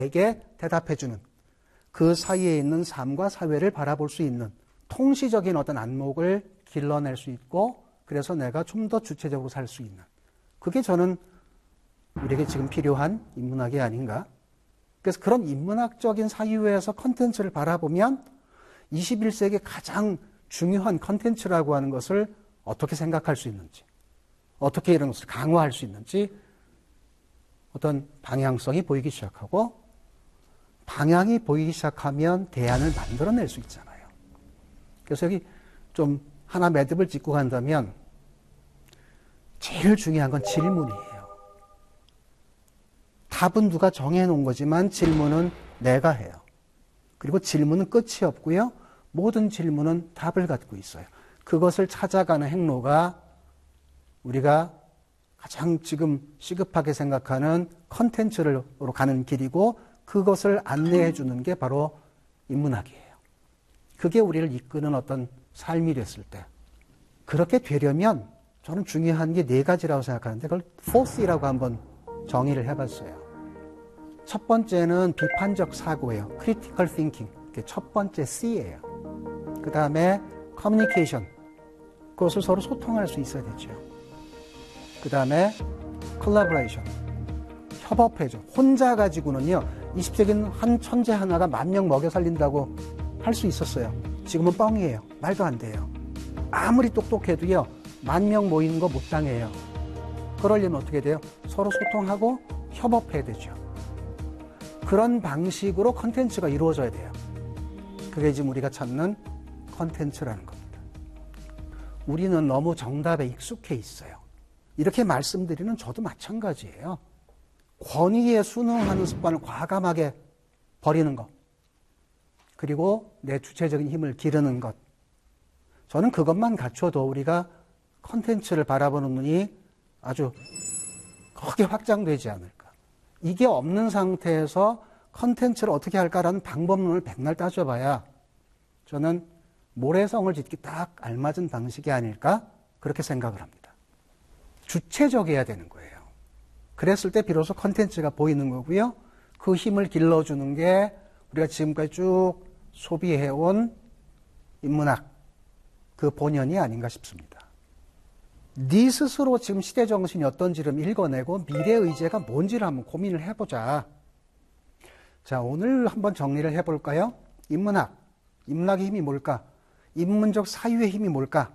나에게 대답해주는 그 사이에 있는 삶과 사회를 바라볼 수 있는 통시적인 어떤 안목을 길러낼 수 있고 그래서 내가 좀 더 주체적으로 살 수 있는 그게 저는 우리에게 지금 필요한 인문학이 아닌가. 그래서 그런 인문학적인 사유에서 컨텐츠를 바라보면 21세기 가장 중요한 컨텐츠라고 하는 것을 어떻게 생각할 수 있는지 어떻게 이런 것을 강화할 수 있는지 어떤 방향성이 보이기 시작하고 방향이 보이기 시작하면 대안을 만들어낼 수 있잖아요. 그래서 여기 좀 하나 매듭을 짚고 간다면 제일 중요한 건 질문이에요. 답은 누가 정해놓은 거지만 질문은 내가 해요. 그리고 질문은 끝이 없고요. 모든 질문은 답을 갖고 있어요. 그것을 찾아가는 행로가 우리가 가장 지금 시급하게 생각하는 컨텐츠로 가는 길이고 그것을 안내해 주는 게 바로 인문학이에요. 그게 우리를 이끄는 어떤 삶이 됐을 때 그렇게 되려면 저는 중요한 게 네 가지라고 생각하는데 그걸 4C라고 한번 정의를 해봤어요. 첫 번째는 비판적 사고예요. critical thinking. 그게 첫 번째 C예요. 그 다음에 communication. 그것을 서로 소통할 수 있어야 되죠. 그 다음에 collaboration. 협업해줘. 혼자 가지고는요. 20세기는 한 천재 하나가 10,000명 먹여 살린다고 할 수 있었어요. 지금은 뻥이에요. 말도 안 돼요. 아무리 똑똑해도요. 10,000명 모이는 거 못 당해요. 그러려면 어떻게 돼요? 서로 소통하고 협업해야 되죠. 그런 방식으로 컨텐츠가 이루어져야 돼요. 그게 지금 우리가 찾는 컨텐츠라는 겁니다. 우리는 너무 정답에 익숙해 있어요. 이렇게 말씀드리는 저도 마찬가지예요. 권위에 순응하는 습관을 과감하게 버리는 것. 그리고 내 주체적인 힘을 기르는 것. 저는 그것만 갖춰도 우리가 컨텐츠를 바라보는 눈이 아주 크게 확장되지 않을까. 이게 없는 상태에서 컨텐츠를 어떻게 할까라는 방법론을 백날 따져봐야 저는 모래성을 짓기 딱 알맞은 방식이 아닐까 그렇게 생각을 합니다. 주체적이어야 되는 거예요. 그랬을 때 비로소 컨텐츠가 보이는 거고요. 그 힘을 길러주는 게 우리가 지금까지 쭉 소비해온 인문학 그 본연이 아닌가 싶습니다. 네 스스로 지금 시대 정신이 어떤지를 읽어내고 미래 의제가 뭔지를 한번 고민을 해보자. 자, 오늘 한번 정리를 해볼까요? 인문학, 인문학의 힘이 뭘까? 인문적 사유의 힘이 뭘까?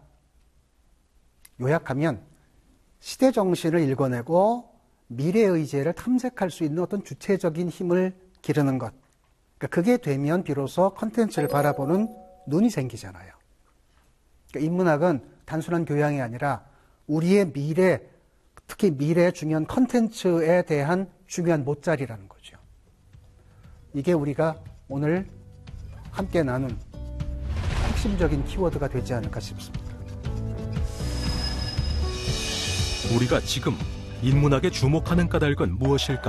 요약하면 시대 정신을 읽어내고 미래 의제를 탐색할 수 있는 어떤 주체적인 힘을 기르는 것. 그러니까 그게 되면 비로소 컨텐츠를 바라보는 눈이 생기잖아요. 그러니까 인문학은 단순한 교양이 아니라 우리의 미래, 특히 미래의 중요한 컨텐츠에 대한 중요한 못자리라는 거죠. 이게 우리가 오늘 함께 나눈 핵심적인 키워드가 되지 않을까 싶습니다. 우리가 지금 인문학에 주목하는 까닭은 무엇일까?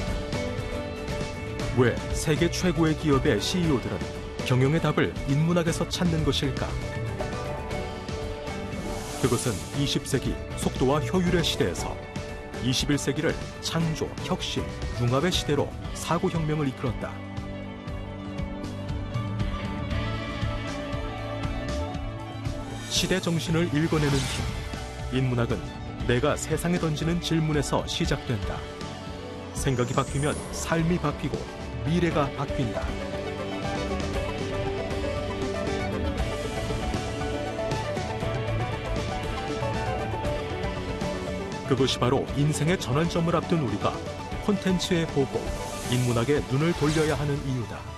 왜 세계 최고의 기업의 CEO들은 경영의 답을 인문학에서 찾는 것일까? 그것은 20세기 속도와 효율의 시대에서 21세기를 창조, 혁신, 융합의 시대로 사고혁명을 이끌었다. 시대 정신을 읽어내는 힘. 인문학은 내가 세상에 던지는 질문에서 시작된다. 생각이 바뀌면 삶이 바뀌고 미래가 바뀐다. 그것이 바로 인생의 전환점을 앞둔 우리가 콘텐츠에 보고 인문학에 눈을 돌려야 하는 이유다.